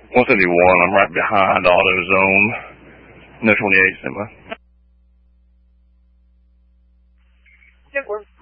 171. I'm right behind AutoZone. No 28, Sigma. Network.